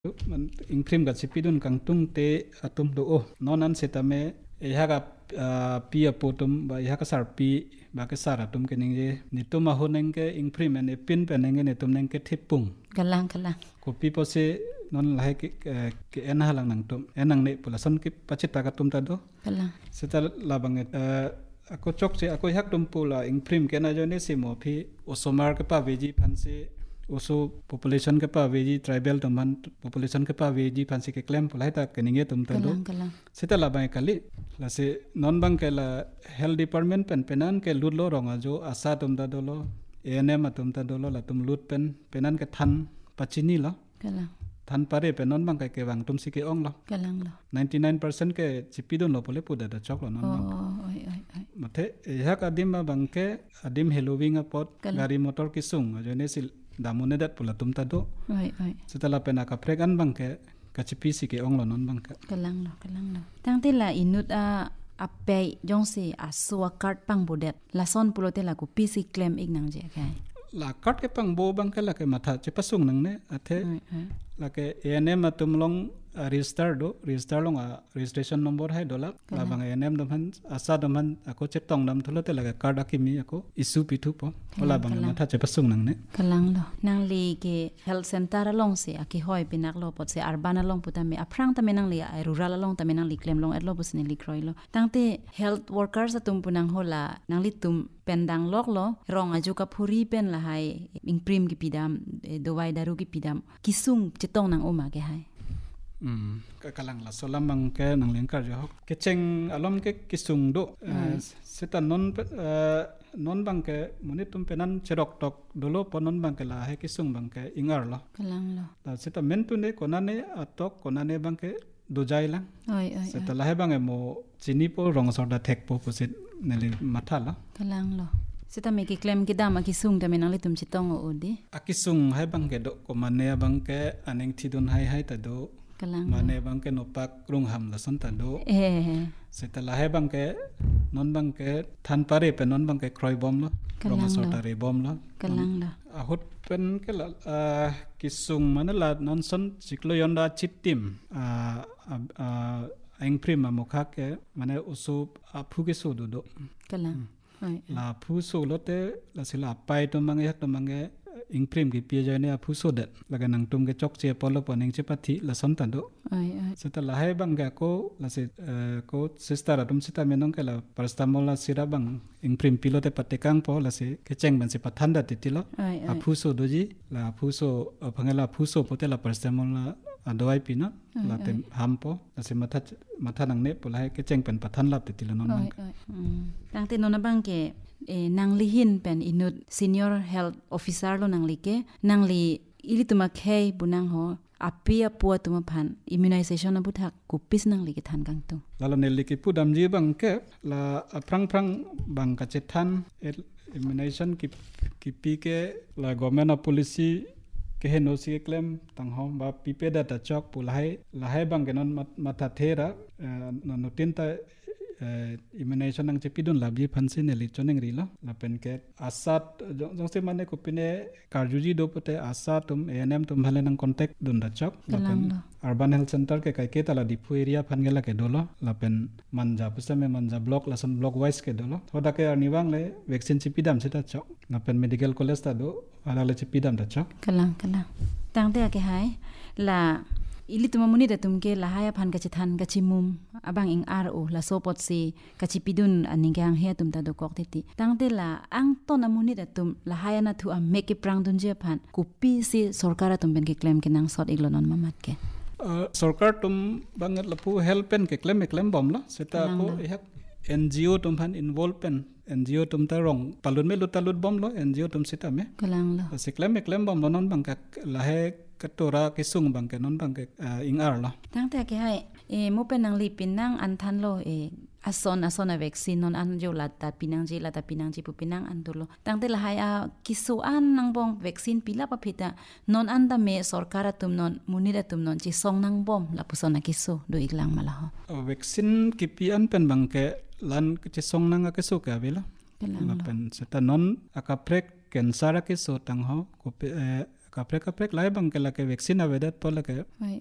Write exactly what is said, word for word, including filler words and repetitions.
มันอิงพริมกับสิปิดุนกังตุงเตอตุมโดโอนอนันเสตเมเอฮากปีอปูตุมบะเอฮากสารปีบากสารตุมเกนิงเจนิตุมาโหนังเกอิงพริมเนปินเปนังเกเนตุมนังเกทิปุงกัลังกัลัง ko pipo se non lahe ke ke en halang nang tum enang ne pulason ke pachit taka tum tado kalang seta labang ako chok se ako hak tum pula ing prim ke na jone se mo phi osomar ke pa veji phanse oso population ke pa veji tribal taman population ke pa veji phanse ke claim pulai ta keninge tum tado kalang kalang seta labang kali la se non bang ke la health department pen penan ke lut lo ronga jo asa tum tado lo enem atum tado lo la tum lut pen penan ke than pachini lo kalang than pare pe non bang kai ke wang tum sike ong lo kalang lo ninety-nine percent ke chipidon lo pole puda da chok lo non bang oh oi oi oi mathe ehak adim ma bang ke adim halloween a pot gari motor ki sung ajone sil damune dat pula tum ta do oi oi setala pena ka pregan bang ke ka chipi sike ong lo non bang ka kalang lo kalang lo tang te la inut a ape jong se aswa card pang bodet la son pulote la ku pc claim ig nang je kai la card ke pang bo bang ke la ke matha che pasung nang ne athe la ke enem atum long register do register long a registration number hai dola la bang enem dam han asa dam han ako chetong dam tholote la card akimi ako issue pithu po ola bang matha che pasung nang ne kalang lo nang li ke health center along se aki hoi pinak lo pot se urban along putame aprang tame nang li rural along tame nang li claim long atlo busne li kroi lo tangte health workers atum punang hola nang li tum pendang lok lo rong aju ka phuri pen la hai ingprim ki pidam dowai daru ki pidam kisung chitong nang oma ke hai um ka kalang la solam bang ke nang leng kar jo ke cheng alom ke kisung do seta non non bang ke monitum penan cherok tok dolo ponon bang ke la he kisung bang ke ingar lo kalang lo la seta mentu ne konane atok konane bang ke dojai lang oi oi seta la he bang mo chini po rong sor da thek po posit neli matha la kalang lo seta me ki claim ki dama ki sung tame nang li tum chitong o di akisung hai bang ke do ko mane bang ke aneng thidun hai hai ta do kalang mane bang ke no pak rung ham la son ta do eh seta la hai bang ke non bang ke than pare pe non bang ke kroi bom lo rong sor ta re bom lo kalang lo ahut pen ke la kisung mane la non son siklo yonda chitim a a eng prim amokha ke mane usu aphu ke so do do kalang la phu so lote la sila pai to mange yak to mange ing prim ki pie jane aphu so dat la ganang tum ke chok che polo poning che pathi la son ta do ai ai seta la hai bang ga ko la se ko sister atum sita menong ke la paracetamol la sira bang ing prim pilote patekang po la se ke cheng ban se pathan da titilo aphu so doji la aphu so phangela aphu so pote la paracetamol la adoi pina la tem hampo la se matha matha nang ne polai ke cheng pen pathan lap titilo non bang tang te nona bang ke e nang li hin pen inut senior health officer lo nang li ke nang li ili tuma khei bunang ho apia puwa tuma phan immunization abu thak kupis nang li ke than kang tu lalo ne li ki pudam ji bang ke la aprang prang bang ka chethan immunization ki ki pi ke la government policy ke no si claim tang hom ba pipe data chok pulai lahai bang ke non matha thera no tinta immunization nang chepidun labji phanse ne li choneng ri lo la pen ke asat jong se mane ko pine karjuji do pote asa tum enem tum hale nang contact dun da chok la pen urban health center ke kai ke tala dipu area phan gela ke dolo la pen manja pusame manja block la son block wise ke dolo thoda ke niwang le vaccine chipidam se ta chok la pen medical college ta do ala le chipidam da chok kalang kalang tang te ke hai la ili tuma muni da tumke la haya phan ka chithan ka chimum abang ing ro la sopot si ka chipidun aning gang he tum ta do kok ti tangte la ang to na muni da tum la haya na thu a make prang dun je phan ku pi si sarkar tum ben ke claim ke nang sot iglonon mamat ke sarkar tum bangat la pu help pen ke claim claim bom la seta ko ehak N G O tum phan involve pen N G O tum ta rong palun me lut talut bom lo N G O tum sita me kalang lo se claim claim bom lo non bang ka la he katora ke sung bang ke non bang ke ing ar la tang te ke hai e mo pen nang li pin nang an than lo e ason ason a vaccine non an jo la ta pinang ji la ta pinang ji pu pinang an do lo tang te la hai a kisu an nang bong vaccine pila pa phita non an da me sarkar tum non muni da tum non chi song nang bom la pusona kisu do iglang mala ho vaccine ki pi an pen bang ke lan chi song nang ke su ka bela la pen seta non aka prek cancer ke so tang ho ko kaprek kaprek lai bang ke la ke vaksin avedat pol ke